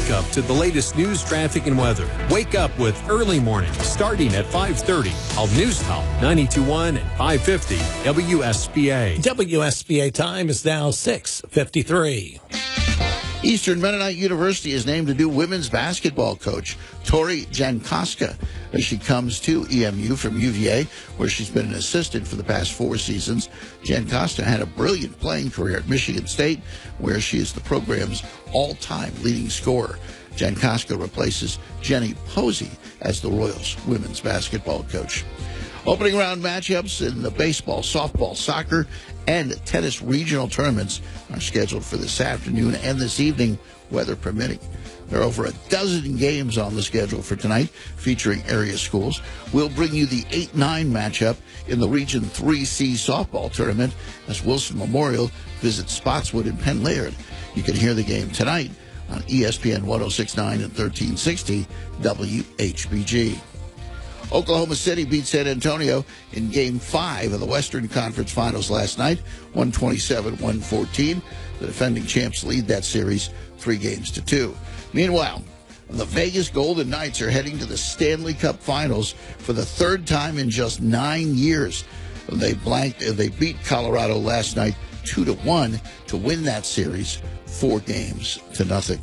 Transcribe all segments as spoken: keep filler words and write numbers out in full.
Wake up to the latest news, traffic, and weather. Wake up with Early Morning starting at five thirty on News Talk ninety-two point one and five fifty W S B A. W S B A time is now six fifty-three. Eastern Mennonite University is named a new women's basketball coach, Tori Jankoska, as she comes to E M U from U V A, where she's been an assistant for the past four seasons. Jankoska had a brilliant playing career at Michigan State, where she is the program's all-time leading scorer. Jankoska replaces Jenny Posey as the Royals women's basketball coach. Opening round matchups in the baseball, softball, soccer, and tennis regional tournaments are scheduled for this afternoon and this evening, weather permitting. There are over a dozen games on the schedule for tonight, featuring area schools. We'll bring you the eight nine matchup in the Region three C softball tournament as Wilson Memorial visits Spotswood and Penn Laird. You can hear the game tonight on E S P N one oh six point nine and thirteen sixty W H B G. Oklahoma City beat San Antonio in Game five of the Western Conference Finals last night, one twenty-seven to one fourteen. The defending champs lead that series three games to two. Meanwhile, the Vegas Golden Knights are heading to the Stanley Cup Finals for the third time in just nine years. They blanked. They beat Colorado last night two to one to win that series four games to nothing.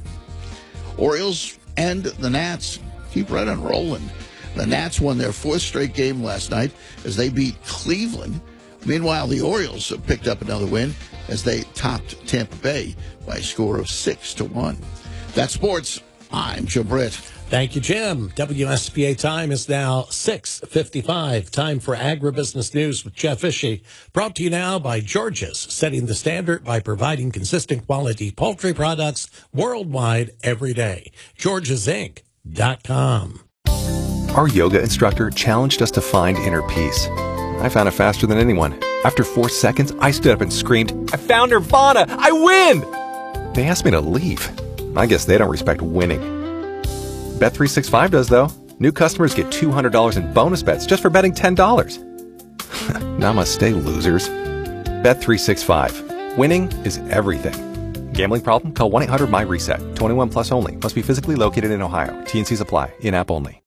Orioles and the Nats keep right on rolling. The Nats won their fourth straight game last night as they beat Cleveland. Meanwhile, the Orioles have picked up another win as they topped Tampa Bay by a score of six to one. That's sports. I'm Jim Britt. Thank you, Jim. W S B A time is now six fifty-five. Time for Agribusiness News with Jeff Ishii. Brought to you now by George's, setting the standard by providing consistent quality poultry products worldwide every day. Georges Inc dot com. Our yoga instructor challenged us to find inner peace. I found it faster than anyone. After four seconds, I stood up and screamed, "I found Nirvana! I win!" They asked me to leave. I guess they don't respect winning. Bet three sixty-five does, though. New customers get two hundred dollars in bonus bets just for betting ten dollars. Namaste, losers. Bet three sixty-five. Winning is everything. Gambling problem? Call one eight hundred M Y RESET. twenty-one plus only. Must be physically located in Ohio. T and Cs apply. In-app only.